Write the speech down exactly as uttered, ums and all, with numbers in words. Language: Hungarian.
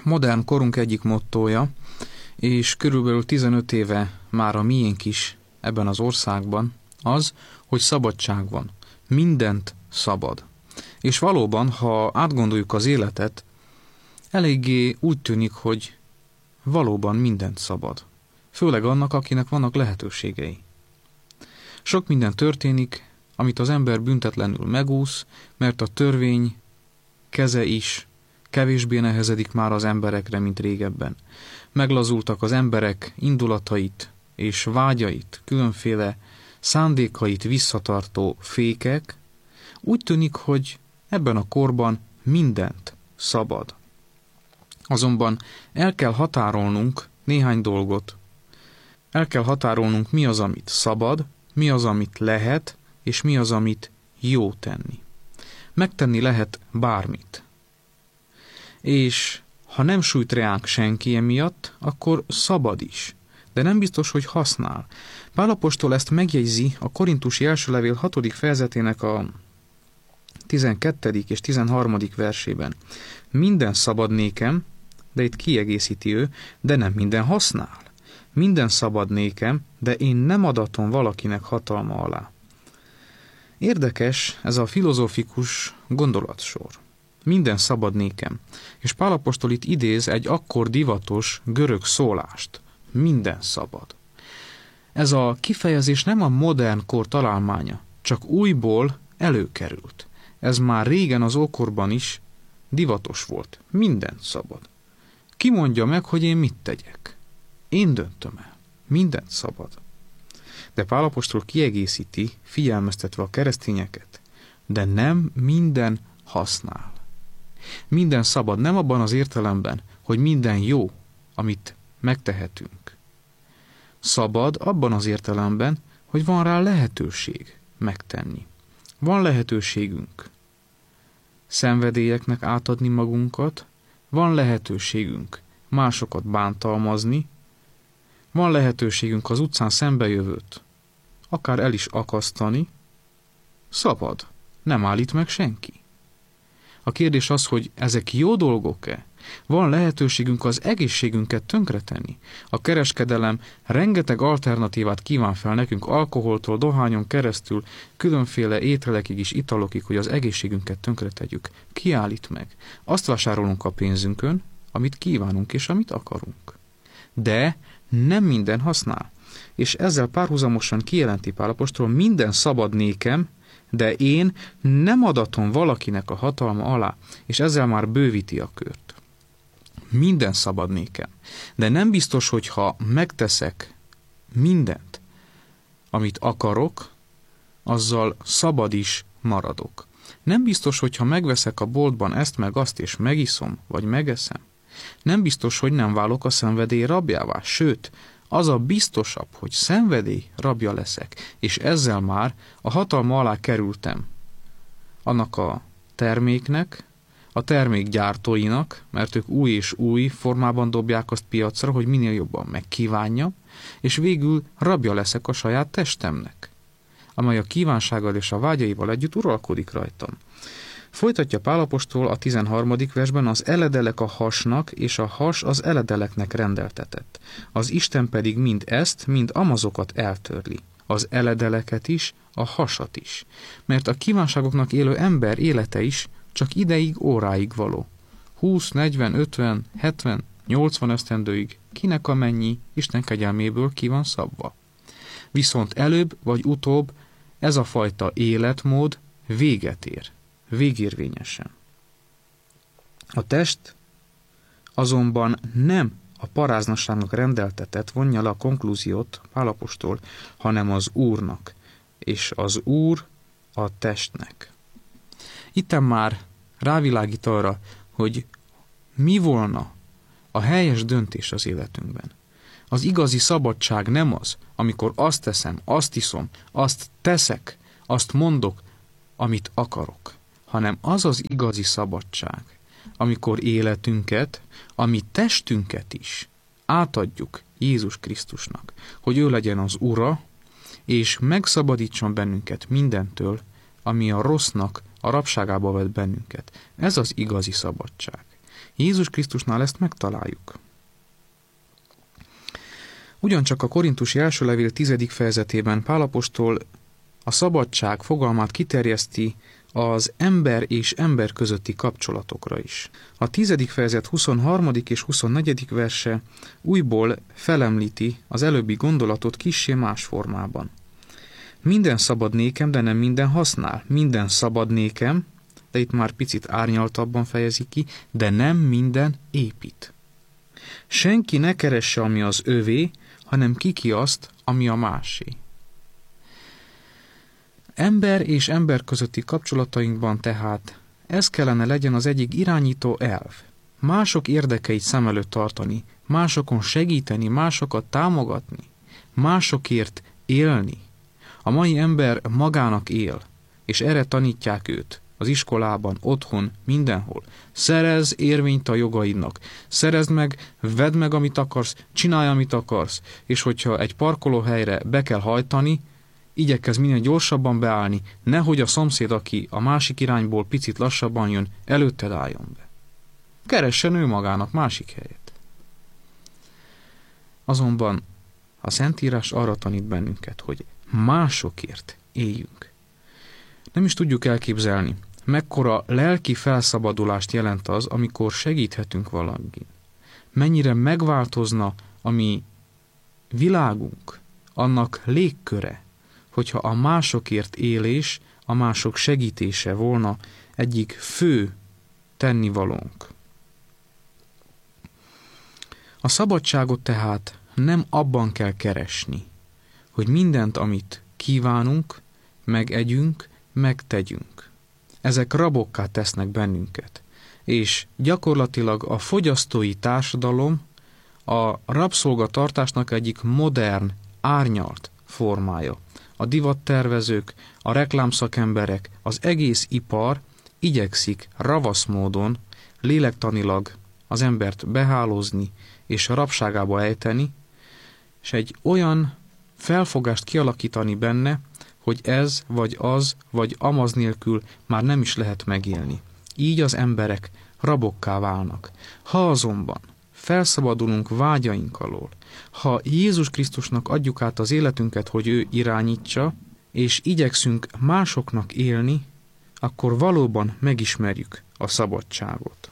modern korunk egyik mottója, és körülbelül tizenöt éve már a miénk is ebben az országban, az, hogy szabadság van. Mindent szabad. És valóban, ha átgondoljuk az életet, eléggé úgy tűnik, hogy valóban mindent szabad. Főleg annak, akinek vannak lehetőségei. Sok minden történik, amit az ember büntetlenül megúsz, mert a törvény keze is kevésbé nehezedik már az emberekre, mint régebben. Meglazultak az emberek indulatait és vágyait, különféle szándékait visszatartó fékek. Úgy tűnik, hogy ebben a korban mindent szabad. Azonban el kell határolnunk néhány dolgot. El kell határolnunk, mi az, amit szabad, mi az, amit lehet, és mi az, amit jó tenni. Megtenni lehet bármit. És ha nem sújt reánk senki emiatt, akkor szabad is. De nem biztos, hogy használ. Pál apostol ezt megjegyzi a Korintusi első levél hatodik fejezetének a tizenkettedik és tizenharmadik versében. Minden szabad nékem, de itt kiegészíti ő, de nem minden használ. Minden szabad nékem, de én nem adatom valakinek hatalma alá. Érdekes ez a filozófikus gondolatsor. Minden szabad nékem. És Pál apostol itt idéz egy akkor divatos görög szólást. Minden szabad. Ez a kifejezés nem a modern kor találmánya, csak újból előkerült. Ez már régen az ókorban is divatos volt. Minden szabad. Ki mondja meg, hogy én mit tegyek? Én döntöm el. Mindent szabad. De Pál apostol kiegészíti, figyelmeztetve a keresztényeket, de nem minden használ. Minden szabad, nem abban az értelemben, hogy minden jó, amit megtehetünk. Szabad abban az értelemben, hogy van rá lehetőség megtenni. Van lehetőségünk szenvedélyeknek átadni magunkat, van lehetőségünk másokat bántalmazni, van lehetőségünk az utcán szembejövőt akár el is akasztani. Szabad, nem állít meg senki. A kérdés az, hogy ezek jó dolgok-e? Van lehetőségünk az egészségünket tönkretenni. A kereskedelem rengeteg alternatívát kíván fel nekünk, alkoholtól, dohányon keresztül, különféle ételekig és italokig, hogy az egészségünket tönkretegyük. Ki állít meg? Azt vásárolunk a pénzünkön, amit kívánunk és amit akarunk. De nem minden használ. És ezzel párhuzamosan kijelenti Pál apostol, minden szabad nékem, de én nem adatom valakinek a hatalma alá, és ezzel már bővíti a kört. Minden szabad nékem, de nem biztos, hogy ha megteszek mindent, amit akarok, azzal szabad is maradok. Nem biztos, hogy ha megveszek a boltban ezt meg azt, és megiszom, vagy megeszem, nem biztos, hogy nem válok a szenvedély rabjává, sőt, az a biztosabb, hogy szenvedély rabja leszek, és ezzel már a hatalma alá kerültem annak a terméknek, a termék gyártóinak, mert ők új és új formában dobják azt piacra, hogy minél jobban megkívánjam, és végül rabja leszek a saját testemnek, amely a kívánsággal és a vágyaival együtt uralkodik rajtam. Folytatja Pál apostol a tizenharmadik versben, az eledelek a hasnak, és a has az eledeleknek rendeltetett. Az Isten pedig mind ezt, mind amazokat eltörli. Az eledeleket is, a hasat is. Mert a kívánságoknak élő ember élete is csak ideig, óráig való. húsz, negyven, ötven, hetven, nyolcvan esztendőig kinek amennyi Isten kegyelméből ki van szabva. Viszont előbb vagy utóbb ez a fajta életmód véget ér. Végérvényesen. A test azonban nem a paráznaságnak rendeltetett, vonja le a konklúziót Pál apostol, hanem az Úrnak, és az Úr a testnek. Itten már rávilágít arra, hogy mi volna a helyes döntés az életünkben. Az igazi szabadság nem az, amikor azt teszem, azt iszom, azt teszek, azt mondok, amit akarok, hanem az az igazi szabadság, amikor életünket, ami testünket is átadjuk Jézus Krisztusnak, hogy ő legyen az Ura, és megszabadítson bennünket mindentől, ami a rossznak a rabságába vet bennünket. Ez az igazi szabadság. Jézus Krisztusnál ezt megtaláljuk. Ugyancsak a Korintusi első levél tizedik fejezetében Pál apostol a szabadság fogalmát kiterjeszti az ember és ember közötti kapcsolatokra is. A tizedik fejezet huszonharmadik és huszonnegyedik verse újból felemlíti az előbbi gondolatot kissé más formában. Minden szabad nékem, de nem minden használ. Minden szabad nékem, de itt már picit árnyaltabban fejezi ki, de nem minden épít. Senki ne keresse, ami az övé, hanem kiki azt, ami a másé. Ember és ember közötti kapcsolatainkban tehát ez kellene legyen az egyik irányító elv. Mások érdekeit szem előtt tartani, másokon segíteni, másokat támogatni, másokért élni. A mai ember magának él, és erre tanítják őt. Az iskolában, otthon, mindenhol. Szerezz érvényt a jogaidnak. Szerezd meg, vedd meg, amit akarsz, csinálj, amit akarsz, és hogyha egy parkolóhelyre be kell hajtani, igyekezz minél gyorsabban beállni, nehogy a szomszéd, aki a másik irányból picit lassabban jön, előtted álljon be. Keressen ő magának másik helyet. Azonban a Szentírás arra tanít bennünket, hogy másokért éljünk. Nem is tudjuk elképzelni, mekkora lelki felszabadulást jelent az, amikor segíthetünk valakin. Mennyire megváltozna a mi világunk, annak légköre, hogyha a másokért élés, a mások segítése volna egyik fő tennivalónk. A szabadságot tehát nem abban kell keresni, hogy mindent, amit kívánunk, megegyünk, megtegyünk. Ezek rabokká tesznek bennünket, és gyakorlatilag a fogyasztói társadalom a rabszolgatartásnak egyik modern, árnyalt formája. A divattervezők, a reklámszakemberek, az egész ipar igyekszik ravasz módon, lélektanilag az embert behálózni és a rabságába ejteni, és egy olyan felfogást kialakítani benne, hogy ez, vagy az, vagy amaz nélkül már nem is lehet megélni. Így az emberek rabokká válnak. Ha azonban felszabadulunk vágyaink alól, ha Jézus Krisztusnak adjuk át az életünket, hogy ő irányítsa, és igyekszünk másoknak élni, akkor valóban megismerjük a szabadságot.